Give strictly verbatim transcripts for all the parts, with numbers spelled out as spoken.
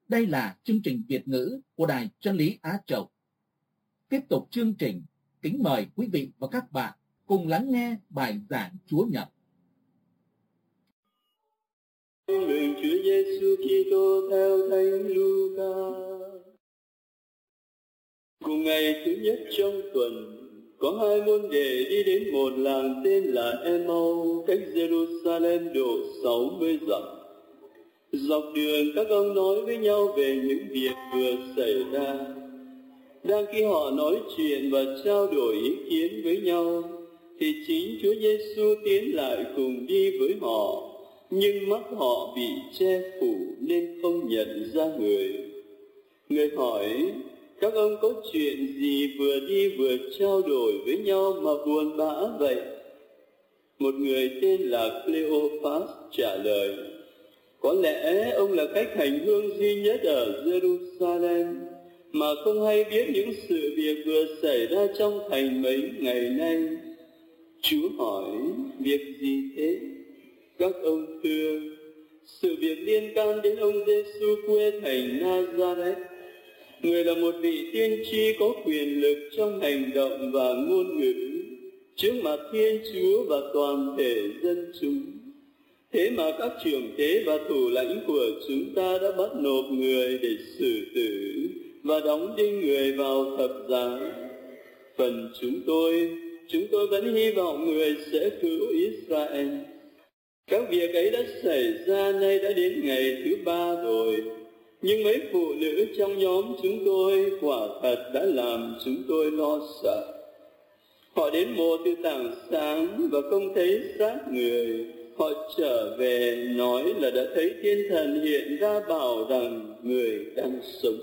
Đây là chương trình Việt ngữ của Đài Chân lý Á Châu. Tiếp tục chương trình, kính mời quý vị và các bạn cùng lắng nghe bài giảng Chúa Nhật. Nguyện Chúa Giêsu Kitô theo Thánh Luca. Cùng ngày thứ nhất trong tuần, có hai môn đệ đi đến một làng tên là Emau, cách Jerusalem độ sáu mươi dặm. Dọc đường các ông nói với nhau về những việc vừa xảy ra. Đang khi họ nói chuyện và trao đổi ý kiến với nhau, thì chính Chúa Giêsu tiến lại cùng đi với họ, nhưng mắt họ bị che phủ nên không nhận ra người. Người hỏi, các ông có chuyện gì vừa đi vừa trao đổi với nhau mà buồn bã vậy? Một người tên là Cleophas trả lời, có lẽ ông là khách hành hương duy nhất ở Jerusalem mà không hay biết những sự việc vừa xảy ra trong thành mấy ngày nay. Chúa hỏi, việc gì thế? Các ông thưa, sự việc liên can đến ông Giêsu quê thành Nazareth. Người là một vị tiên tri có quyền lực trong hành động và ngôn ngữ trước mặt Thiên Chúa và toàn thể dân chúng. Thế mà các trưởng tế và thủ lãnh của chúng ta đã bắt nộp người để xử tử và đóng đinh người vào thập giá. Phần chúng tôi, chúng tôi vẫn hy vọng người sẽ cứu Israel. Các việc ấy đã xảy ra, nay đã đến ngày thứ ba rồi. Nhưng mấy phụ nữ trong nhóm chúng tôi quả thật đã làm chúng tôi lo sợ. Họ đến mộ từ tảng sáng và không thấy xác người. Họ trở về nói là đã thấy thiên thần hiện ra bảo rằng người đang sống.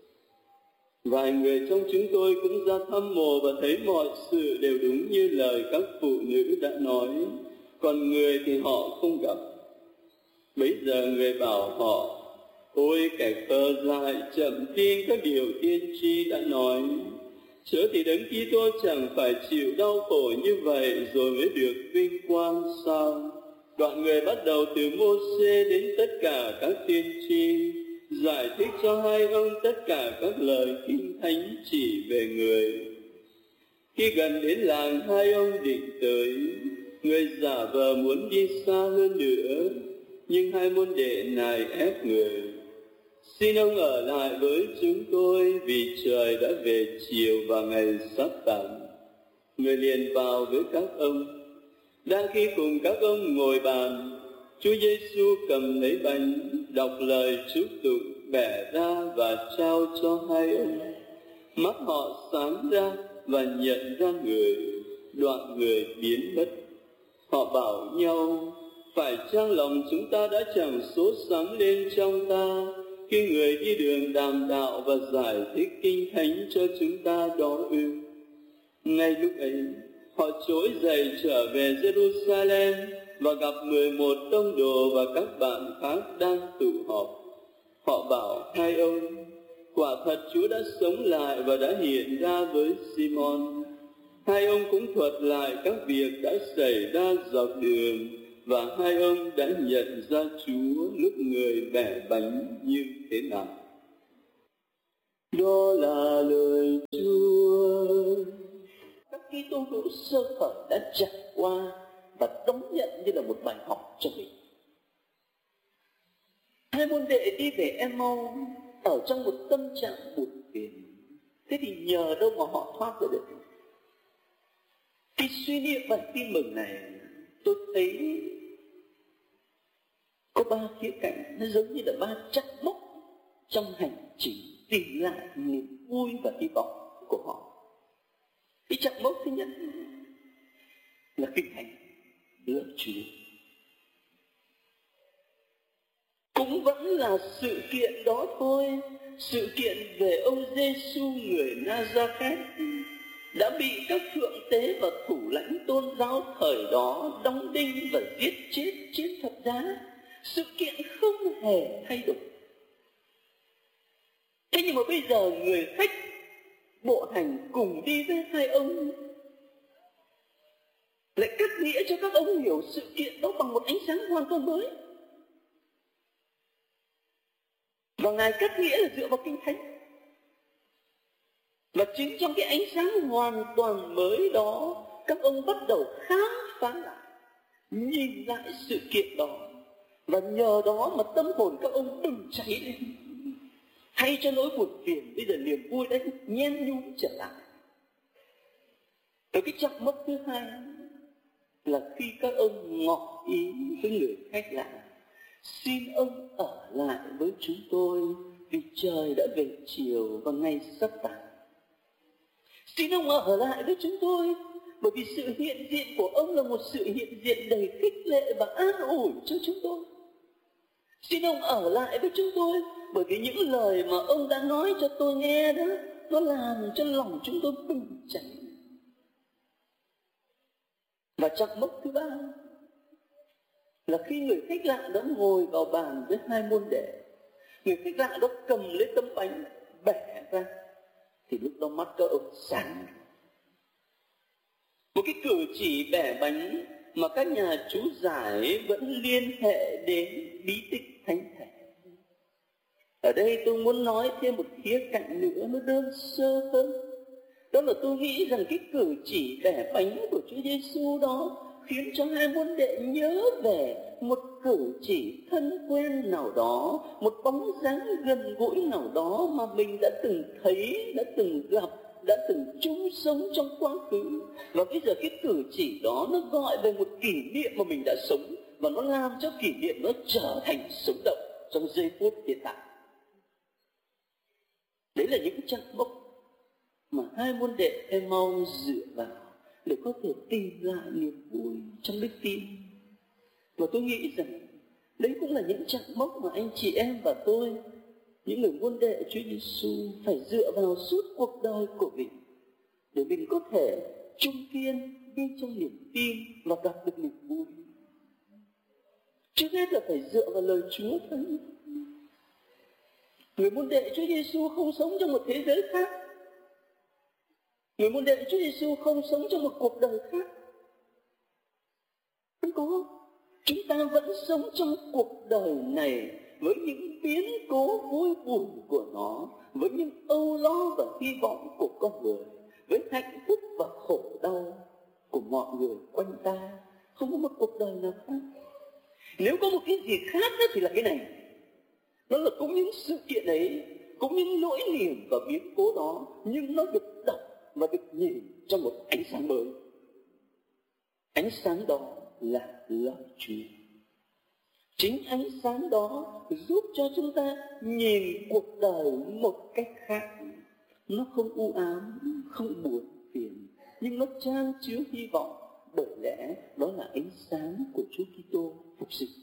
Vài người trong chúng tôi cũng ra thăm mộ và thấy mọi sự đều đúng như lời các phụ nữ đã nói, còn người thì họ không gặp. Bấy giờ người bảo họ, ôi kẻ khờ dại chậm tin các điều tiên tri đã nói, chớ thì Đấng Kitô chẳng phải chịu đau khổ như vậy rồi mới được vinh quang sao? Đoạn người bắt đầu từ Mô-sê đến tất cả các tiên tri, giải thích cho hai ông tất cả các lời kinh thánh chỉ về người. Khi gần đến làng hai ông định tới, người giả vờ muốn đi xa hơn nữa, nhưng hai môn đệ này ép người. Xin ông ở lại với chúng tôi vì trời đã về chiều và ngày sắp tàn. Người liền vào với các ông. Đang khi cùng các ông ngồi bàn, Chúa Giêsu cầm lấy bánh, đọc lời chúc tụng, bẻ ra và trao cho hai ông. Mắt họ sáng ra và nhận ra người, đoạn người biến mất. Họ bảo nhau, phải chăng lòng chúng ta đã chẳng sốt sắng lên trong ta khi người đi đường đàm đạo và giải thích kinh thánh cho chúng ta đó ư? Ngay lúc ấy, họ trỗi dậy trở về Jerusalem và gặp mười một tông đồ và các bạn khác đang tụ họp. Họ bảo hai ông, quả thật Chúa đã sống lại và đã hiện ra với Simon. Hai ông cũng thuật lại các việc đã xảy ra dọc đường, và hai ông đã nhận ra Chúa lúc người bẻ bánh như thế nào. Đó là lời Chúa. Các Kitô hữu sơ khởi đã trải qua và đón nhận như là một bài học cho mình. Hai môn đệ đi về Emau ở trong một tâm trạng buồn phiền. Thế thì nhờ đâu mà họ thoát ra được? Khi suy niệm bản tin mừng này, tôi thấy có ba khía cạnh, nó giống như là ba chắc mốc trong hành trình tìm lại niềm vui và hy vọng của họ. Cái chắc mốc thứ nhất là kinh thánh, lời Chúa. Cũng vẫn là sự kiện đó thôi, sự kiện về ông Giêsu người Nazareth đã bị các thượng tế và thủ lãnh tôn giáo thời đó đóng đinh và giết chết trên thập giá. Sự kiện không hề thay đổi. Thế nhưng mà bây giờ người khách bộ hành cùng đi với hai ông lại cắt nghĩa cho các ông hiểu sự kiện đó bằng một ánh sáng hoàn toàn mới. Và Ngài cắt nghĩa là dựa vào Kinh Thánh. Và chính trong cái ánh sáng hoàn toàn mới đó, các ông bắt đầu khám phá lại, nhìn lại sự kiện đó. Và nhờ đó mà tâm hồn các ông bừng cháy lên. Thay cho nỗi buồn phiền, bây giờ niềm vui đấy nhen nhúm trở lại. Ở cái chặng mốc thứ hai là khi các ông ngỏ ý với người khách lạ: xin ông ở lại với chúng tôi vì trời đã về chiều và ngày sắp tàn. Xin ông ở lại với chúng tôi bởi vì sự hiện diện của ông là một sự hiện diện đầy khích lệ và an ủi cho chúng tôi. Xin ông ở lại với chúng tôi bởi vì những lời mà ông đã nói cho tôi nghe đó, nó làm cho lòng chúng tôi bừng cháy. Và chặng mốc thứ ba là khi người khách lạ đó ngồi vào bàn với hai môn đệ, người khách lạ đó cầm lấy tấm bánh bẻ ra, thì lúc đó mắt các ông sáng. Một cái cử chỉ bẻ bánh mà các nhà chú giải vẫn liên hệ đến bí tích thánh thể. Ở đây tôi muốn nói thêm một khía cạnh nữa, nó đơn sơ hơn. Đó là tôi nghĩ rằng cái cử chỉ bẻ bánh của Chúa Giêsu đó khiến cho hai môn đệ nhớ về một cử chỉ thân quen nào đó, một bóng dáng gần gũi nào đó mà mình đã từng thấy, đã từng gặp, đã từng chung sống trong quá khứ. Và bây giờ cái cử chỉ đó nó gọi về một kỷ niệm mà mình đã sống, và nó làm cho kỷ niệm nó trở thành sống động trong giây phút hiện tại. Đấy là những chặng mốc mà hai môn đệ Emmaus dựa vào để có thể tìm lại niềm vui trong đức tin. Và tôi nghĩ rằng đấy cũng là những chặng mốc mà anh chị em và tôi, những người môn đệ Chúa Giêsu, phải dựa vào suốt cuộc đời của mình để mình có thể chung kiên đi trong niềm tin và gặp được niềm vui. Trước hết là phải dựa vào lời Chúa thôi. Người môn đệ Chúa Giêsu không sống trong một thế giới khác. Người môn đệ Chúa Giêsu không sống trong một cuộc đời khác. Không có. Chúng ta vẫn sống trong cuộc đời này với những biến cố vui buồn của nó, với những âu lo và hy vọng của con người, với hạnh phúc và khổ đau của mọi người quanh ta. Không có một cuộc đời nào khác. Nếu có một cái gì khác đó thì là cái này. Nó là cũng những sự kiện ấy, cũng những nỗi niềm và biến cố đó, nhưng nó được đọc và được nhìn trong một ánh sáng mới. Ánh sáng đó là lời Chúa. Chính ánh sáng đó giúp cho chúng ta nhìn cuộc đời một cách khác. Nó không u ám, không buồn phiền, nhưng nó chan chứa hy vọng, bởi lẽ đó là ánh sáng của Chúa Kitô phục sinh.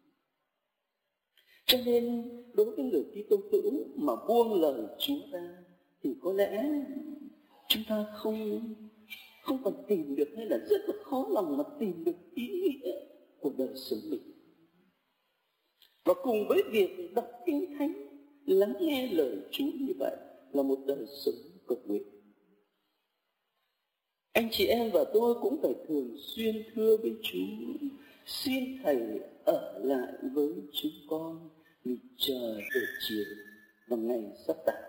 Cho nên đối với người Kitô hữu mà buông lời Chúa ra thì có lẽ chúng ta không không còn tìm được, hay là rất là khó lòng mà tìm được ý nghĩa của đời sống mình. Và cùng với việc đọc Kinh Thánh, lắng nghe lời Chúa như vậy là một đời sống cầu nguyện. Anh chị em và tôi cũng phải thường xuyên thưa với Chúa: xin Thầy ở lại với chúng con vì trời về chiều và ngày sắp tàn.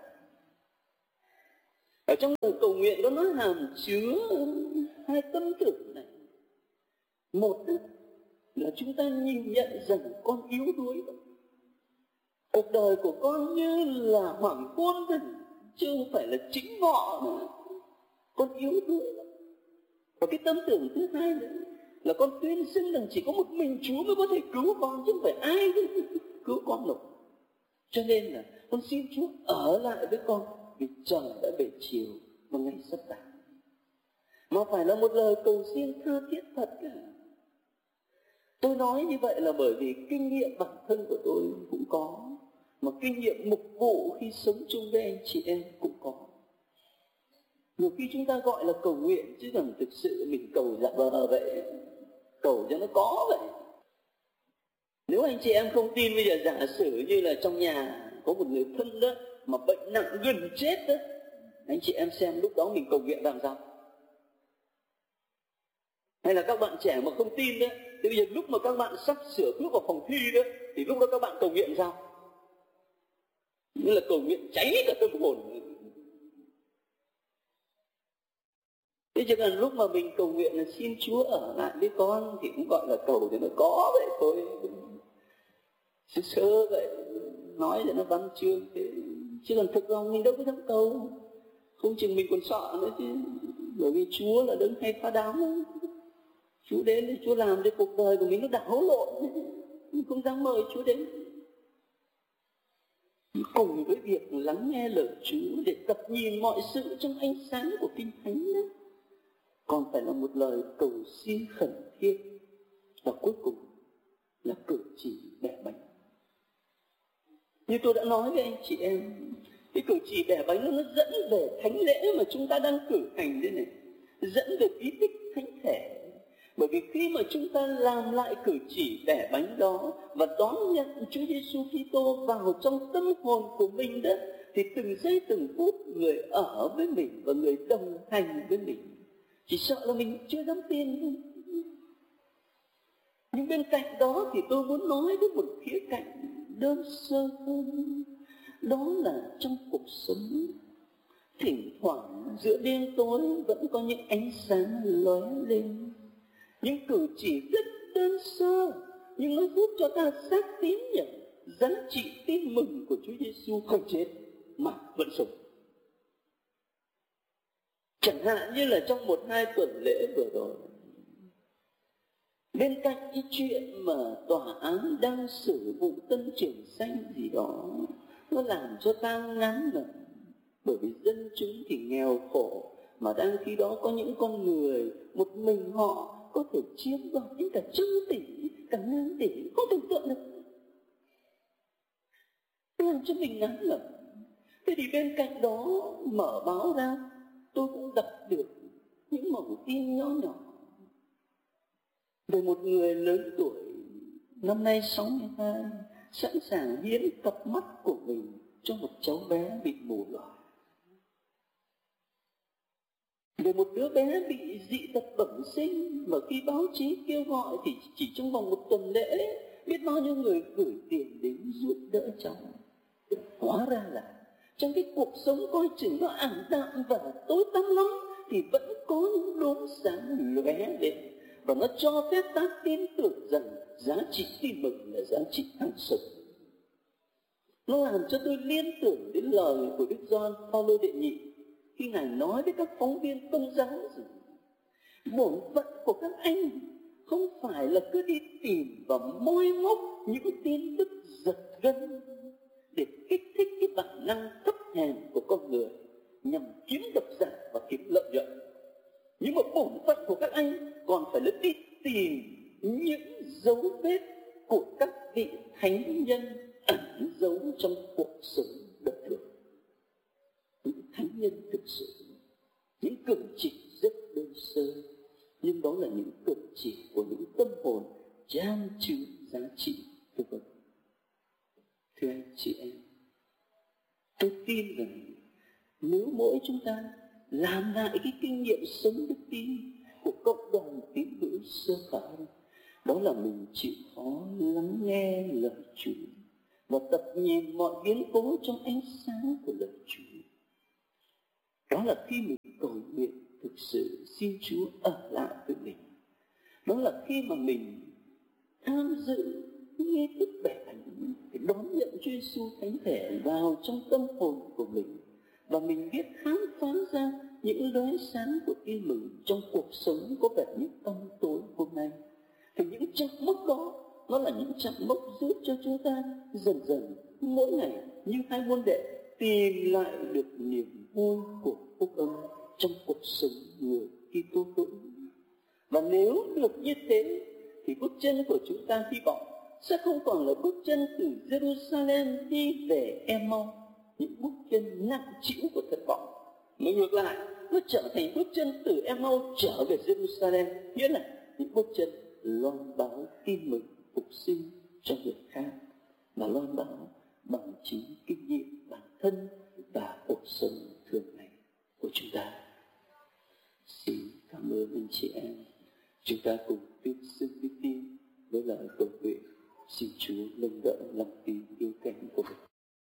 Ở trong lời cầu nguyện đó, nó hàm chứa hai tâm tưởng này. Một là chúng ta nhìn nhận rằng con yếu đuối đó. Cuộc đời của con như là hoàng hôn thôi, chứ không phải là chính ngọ nữa. Con yếu đuối đó. Và cái tâm tưởng thứ hai nữa là con tuyên xưng rằng chỉ có một mình Chúa mới có thể cứu con, chứ không phải ai cứu con được. Cho nên là con xin Chúa ở lại với con vì trời đã về chiều và ngày sắp tàn. Mà phải là một lời cầu xin tha thiết thật cả. Tôi nói như vậy là bởi vì kinh nghiệm bản thân của tôi cũng có, mà kinh nghiệm mục vụ khi sống chung với anh chị em cũng có. Nhiều khi chúng ta gọi là cầu nguyện, chứ rằng thực sự mình cầu giả vờ vậy, cầu cho nó có vậy. Nếu anh chị em không tin, bây giờ giả sử như là trong nhà có một người thân đó mà bệnh nặng gần chết đó, anh chị em xem lúc đó mình cầu nguyện làm sao? Hay là các bạn trẻ mà không tin đó, thì bây giờ lúc mà các bạn sắp sửa bước vào phòng thi đó, thì lúc đó các bạn cầu nguyện sao? Như là cầu nguyện cháy cả tâm hồn. Thế chứ còn lúc mà mình cầu nguyện là xin Chúa ở lại với con thì cũng gọi là cầu thì nó có vậy thôi, sơ sơ vậy, nói để nó văn chương thế. Chứ còn thực lòng mình đâu có dám cầu, không chừng mình còn sợ nữa chứ. Bởi vì Chúa là đấng hay phá đám, Chúa đến thì Chúa làm cho cuộc đời của mình nó đảo lộn, mình không dám mời Chúa đến. Cùng với việc lắng nghe lời Chúa để tập nhìn mọi sự trong ánh sáng của Kinh Thánh đó, còn phải là một lời cầu xin khẩn thiết, và cuối cùng là cử chỉ bẻ bánh. Như tôi đã nói với anh chị em, cái cử chỉ bẻ bánh nó dẫn về thánh lễ mà chúng ta đang cử hành đây này, dẫn về bí tích thánh thể. Bởi vì khi mà chúng ta làm lại cử chỉ bẻ bánh đó và đón nhận Chúa Giêsu Kitô vào trong tâm hồn của mình đó, thì từng giây từng phút người ở với mình và người đồng hành với mình. Chỉ sợ là mình chưa dám tin. Nhưng bên cạnh đó thì tôi muốn nói đến một khía cạnh đơn sơ hơn. Đó là trong cuộc sống, thỉnh thoảng giữa đêm tối vẫn có những ánh sáng lóe lên. Những cử chỉ rất đơn sơ, nhưng nó giúp cho ta xác tín nhận giá trị tin mừng của Chúa Giêsu không chết mà vẫn sống. Chẳng hạn như là trong một hai tuần lễ vừa rồi, bên cạnh cái chuyện mà tòa án đang xử vụ Tân Trường Xanh gì đó, nó làm cho ta ngán ngẩm. Bởi vì dân chúng thì nghèo khổ, mà đang khi đó có những con người một mình họ có thể chiếm đoạt đến cả trăm tỷ, cả ngàn tỷ, không tưởng tượng được. Làm cho mình ngán ngẩm. Thế thì bên cạnh đó mở báo ra, tôi cũng đọc được những mẩu tin nhỏ nhỏ về một người lớn tuổi, năm nay sáu mươi hai, sẵn sàng hiến cặp mắt của mình cho một cháu bé bị mù lòa. Về một đứa bé bị dị tật bẩm sinh mà khi báo chí kêu gọi thì chỉ trong vòng một tuần lễ biết bao nhiêu người gửi tiền đến giúp đỡ cháu. Hóa ra là trong cái cuộc sống coi chừng nó ảm đạm và tối tăm lắm thì vẫn có những đốm sáng lóe lên, và nó cho phép ta tin tưởng rằng giá trị tin mừng là giá trị hàng sống. Nó làm cho tôi liên tưởng đến lời của Đức Gioan Phaolô đệ nhị khi Ngài nói với các phóng viên Công giáo rằng bổn phận của các anh không phải là cứ đi tìm và moi móc những tin tức giật gân để kích thích cái bản năng thấp hèn của con người nhằm kiếm độc giả và kiếm lợi nhuận. Nhưng mà bổn phận của các anh còn phải là đi tìm những dấu vết của các vị thánh nhân ẩn giấu trong cuộc sống đời thường. Những thánh nhân thực sự, những cử chỉ rất đơn sơ, nhưng đó là những cử chỉ của những tâm hồn chan chứa giá trị vô vọng. Thưa anh chị em, tôi tin rằng nếu mỗi chúng ta làm lại cái kinh nghiệm sống đức tin của cộng đồng tín hữu sơ khởi, đó là mình chịu khó lắng nghe lời Chúa và tập nhìn mọi biến cố trong ánh sáng của lời Chúa. Đó là khi mình cầu nguyện thực sự xin Chúa ở lại với mình. Đó là khi mà mình tham dự nghi thức bẻ bánh để đón nhận Chúa Giêsu thánh thể vào trong tâm hồn của mình, và mình biết khám phá ra những lóe sáng của tin mừng trong cuộc sống có vẻ như tăm tối hôm nay. Thì những chặng mốc đó, nó là những chặng mốc giúp cho chúng ta dần dần mỗi ngày như hai môn đệ tìm lại được niềm vui của phúc âm trong cuộc sống người Kitô hữu. Và nếu được như thế thì bước chân của chúng ta hy vọng sẽ không còn là bước chân từ Jerusalem đi về Emau, những bước chân nặng trĩu của thất vọng, mà ngược lại nó trở thành bước chân từ Emau trở về Jerusalem, nghĩa là những bước chân loan báo tin mừng phục sinh cho người khác, mà loan báo bằng chính kinh nghiệm bản thân và cuộc sống thường ngày của chúng ta. Xin cảm ơn anh chị em. Chúng ta cùng tuyên xưng đức tin với lời cầu nguyện. Xin Chúa nâng đỡ lòng tin yêu kém